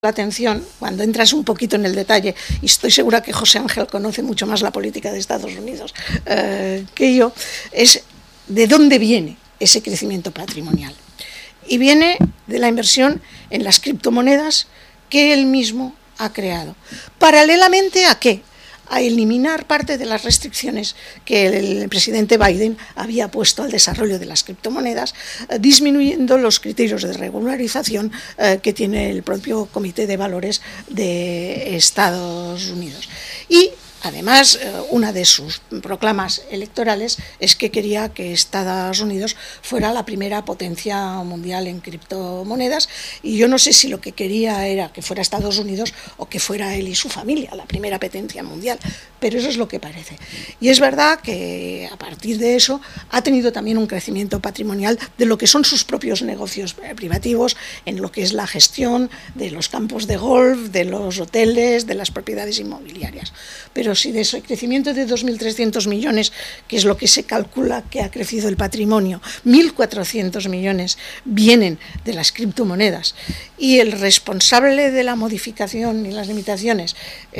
la atención cuando entras un poquito en el detalle, y estoy segura que José Ángel conoce mucho más la política de Estados Unidos que yo, es de dónde viene ese crecimiento patrimonial. Y viene de la inversión en las criptomonedas que él mismo ha creado. ¿Paralelamente a qué? A eliminar parte de las restricciones que el presidente Biden había puesto al desarrollo de las criptomonedas, disminuyendo los criterios de regularización que tiene el propio Comité de Valores de Estados Unidos. Y además, una de sus proclamas electorales es que quería que Estados Unidos fuera la primera potencia mundial en criptomonedas, y yo no sé si lo que quería era que fuera Estados Unidos o que fuera él y su familia la primera potencia mundial, pero eso es lo que parece. Y es verdad que a partir de eso ha tenido también un crecimiento patrimonial de lo que son sus propios negocios privativos, en lo que es la gestión de los campos de golf, de los hoteles, de las propiedades inmobiliarias. Pero si de ese crecimiento de 2.300 millones, que es lo que se calcula que ha crecido el patrimonio, 1.400 millones vienen de las criptomonedas, y el responsable de la modificación y las limitaciones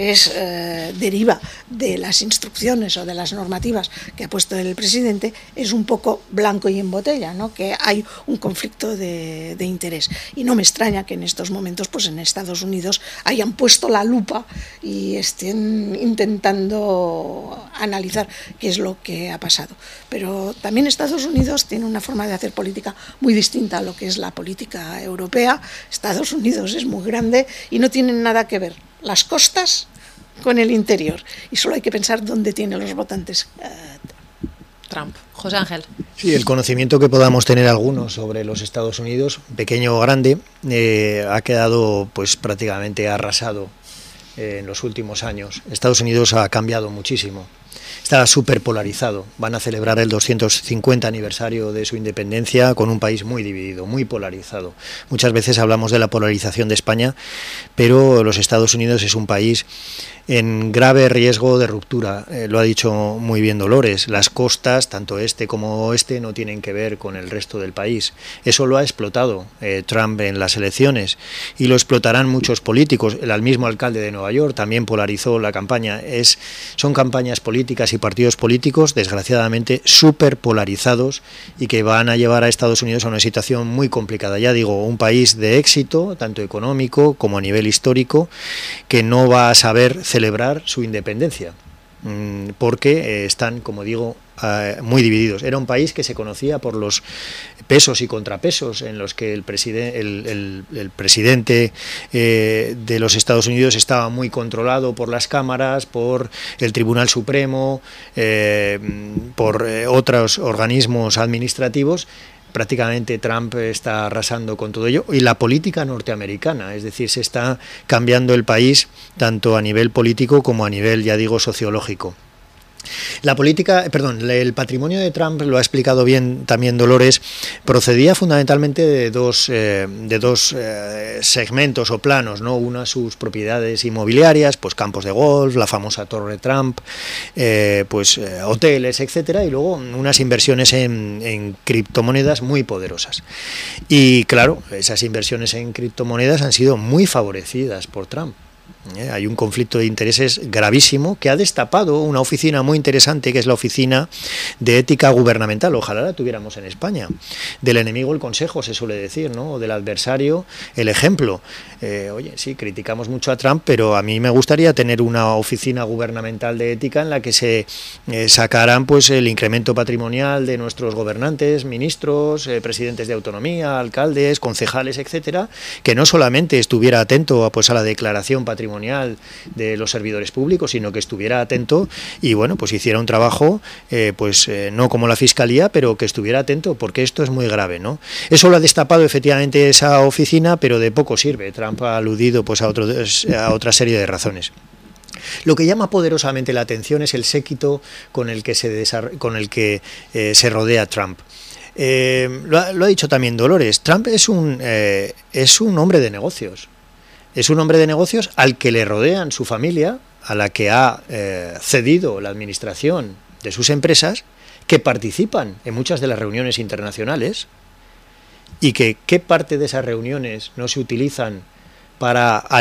deriva de las instrucciones o de las normativas que ha puesto el presidente, es un poco blanco y en botella, ¿no? Que hay un conflicto de interés. Y no me extraña que en estos momentos, pues en Estados Unidos, hayan puesto la lupa y estén intentando analizar qué es lo que ha pasado. Pero también Estados Unidos tiene una forma de hacer política muy distinta a lo que es la política europea. Estados Unidos es muy grande y no tienen nada que ver las costas con el interior, y solo hay que pensar dónde tiene los votantes Trump. José Ángel. Sí, el conocimiento que podamos tener algunos sobre los Estados Unidos, pequeño o grande, ha quedado pues prácticamente arrasado en los últimos años. Estados Unidos ha cambiado muchísimo. Está súper polarizado. Van a celebrar el 250 aniversario de su independencia con un país muy dividido, muy polarizado. Muchas veces hablamos de la polarización de España, pero los Estados Unidos es un país en grave riesgo de ruptura. Lo ha dicho muy bien Dolores. Las costas, tanto este como oeste, no tienen que ver con el resto del país. Eso lo ha explotado Trump en las elecciones, y lo explotarán muchos políticos. El mismo alcalde de Nueva York también polarizó la campaña. Son campañas políticas y partidos políticos, desgraciadamente, súper polarizados, y que van a llevar a Estados Unidos a una situación muy complicada. Ya digo, un país de éxito, tanto económico como a nivel histórico, que no va a saber celebrar su independencia, porque están, como digo, muy divididos. Era un país que se conocía por los pesos y contrapesos en los que el presidente de los Estados Unidos estaba muy controlado por las cámaras, por el Tribunal Supremo, por otros organismos administrativos. Prácticamente Trump está arrasando con todo ello, y la política norteamericana, es decir, se está cambiando el país tanto a nivel político como a nivel, ya digo, sociológico. El patrimonio de Trump, lo ha explicado bien también Dolores, procedía fundamentalmente de dos segmentos o planos, ¿no? Una, sus propiedades inmobiliarias, pues campos de golf, la famosa Torre Trump, hoteles, etcétera, y luego unas inversiones en criptomonedas muy poderosas. Y claro, esas inversiones en criptomonedas han sido muy favorecidas por Trump. Hay un conflicto de intereses gravísimo que ha destapado una oficina muy interesante, que es la Oficina de Ética Gubernamental. Ojalá la tuviéramos en España. Del enemigo el consejo, se suele decir, ¿no? O del adversario el ejemplo. Oye, sí, criticamos mucho a Trump, pero a mí me gustaría tener una oficina gubernamental de ética en la que se sacaran pues el incremento patrimonial de nuestros gobernantes, ministros, presidentes de autonomía, alcaldes, concejales, etcétera, que no solamente estuviera atento a la declaración patrimonial de los servidores públicos, sino que estuviera atento y bueno, pues hiciera un trabajo no como la Fiscalía, pero que estuviera atento, porque esto es muy grave, ¿no? Eso lo ha destapado efectivamente esa oficina, pero de poco sirve. Trump ha aludido pues a otra serie de razones. Lo que llama poderosamente la atención es el séquito con el que se rodea Trump. Lo ha dicho también Dolores. Trump es un hombre de negocios. Es un hombre de negocios al que le rodean su familia, a la que ha cedido la administración de sus empresas, que participan en muchas de las reuniones internacionales, y que qué parte de esas reuniones no se utilizan para